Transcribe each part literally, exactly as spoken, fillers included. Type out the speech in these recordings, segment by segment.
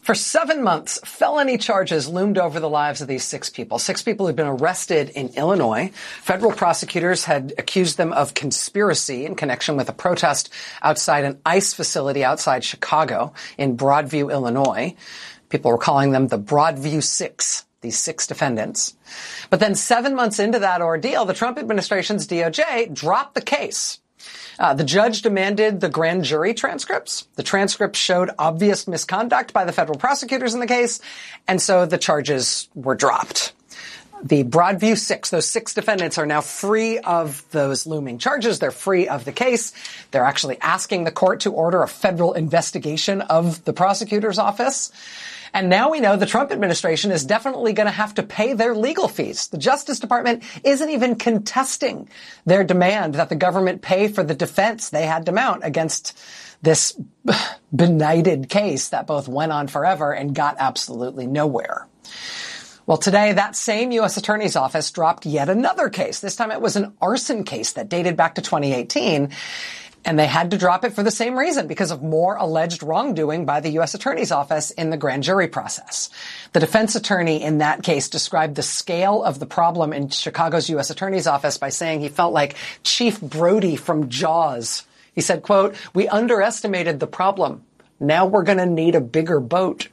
For seven months, felony charges loomed over the lives of these six people. Six people who'd been arrested in Illinois. Federal prosecutors had accused them of conspiracy in connection with a protest outside an ICE facility outside Chicago in Broadview, Illinois. People were calling them the Broadview Six, these six defendants. But then seven months into that ordeal, the Trump administration's D O J dropped the case. Uh, the judge demanded the grand jury transcripts. The transcripts showed obvious misconduct by the federal prosecutors in the case, and so the charges were dropped. The Broadview Six, those six defendants, are now free of those looming charges. They're free of the case. They're actually asking the court to order a federal investigation of the prosecutor's office. And now we know the Trump administration is definitely going to have to pay their legal fees. The Justice Department isn't even contesting their demand that the government pay for the defense they had to mount against this benighted case that both went on forever and got absolutely nowhere. Well, today, that same U S Attorney's Office dropped yet another case. This time it was an arson case that dated back to twenty eighteen. And they had to drop it for the same reason, because of more alleged wrongdoing by the U S Attorney's Office in the grand jury process. The defense attorney in that case described the scale of the problem in Chicago's U S Attorney's Office by saying he felt like Chief Brody from Jaws. He said, quote, "We underestimated the problem. Now we're going to need a bigger boat."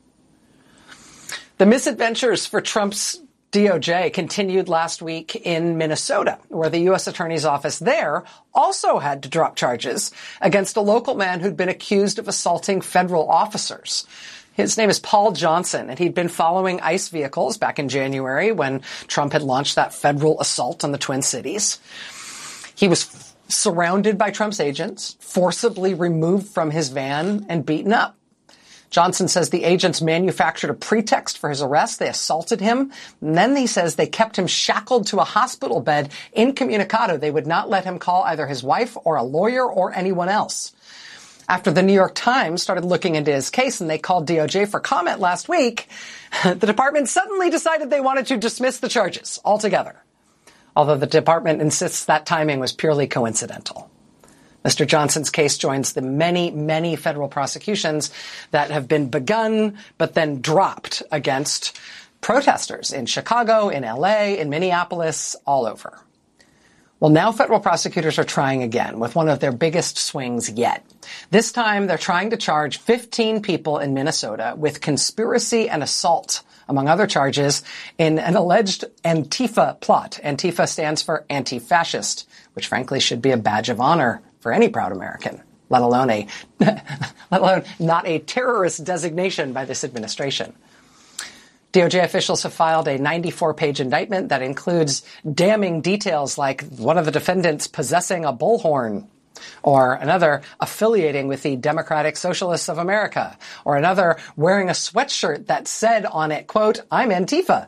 The misadventures for Trump's D O J continued last week in Minnesota, where the U S Attorney's Office there also had to drop charges against a local man who'd been accused of assaulting federal officers. His name is Paul Johnson, and he'd been following ICE vehicles back in January when Trump had launched that federal assault on the Twin Cities. He was f- surrounded by Trump's agents, forcibly removed from his van, and beaten up. Johnson says the agents manufactured a pretext for his arrest. They assaulted him. And then he says they kept him shackled to a hospital bed incommunicado. They would not let him call either his wife or a lawyer or anyone else. After the New York Times started looking into his case and they called D O J for comment last week, the department suddenly decided they wanted to dismiss the charges altogether. Although the department insists that timing was purely coincidental. Mister Johnson's case joins the many, many federal prosecutions that have been begun but then dropped against protesters in Chicago, in L A, in Minneapolis, all over. Well, now federal prosecutors are trying again with one of their biggest swings yet. This time, they're trying to charge fifteen people in Minnesota with conspiracy and assault, among other charges, in an alleged Antifa plot. Antifa stands for anti-fascist, which frankly should be a badge of honor for any proud American, let alone a, let alone not a terrorist designation by this administration. D O J officials have filed a ninety-four page indictment that includes damning details like one of the defendants possessing a bullhorn, or another affiliating with the Democratic Socialists of America, or another wearing a sweatshirt that said on it, quote, "I'm Antifa."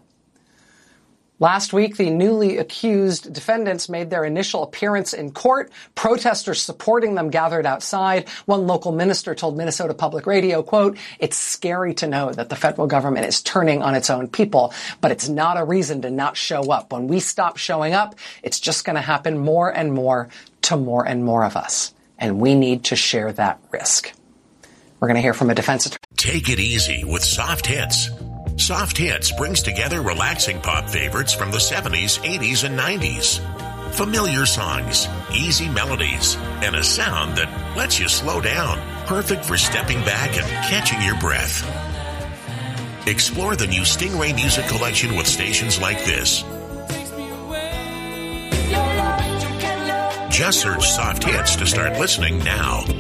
Last week, the newly accused defendants made their initial appearance in court. Protesters supporting them gathered outside. One local minister told Minnesota Public Radio, quote, "It's scary to know that the federal government is turning on its own people, but it's not a reason to not show up. When we stop showing up, it's just going to happen more and more to more and more of us. And we need to share that risk." We're going to hear from a defense attorney. Take it easy with Soft Hits. Soft Hits brings together relaxing pop favorites from the seventies, eighties, and nineties. Familiar songs, easy melodies, and a sound that lets you slow down. Perfect for stepping back and catching your breath. Explore the new Stingray Music Collection with stations like this. Just search Soft Hits to start listening now.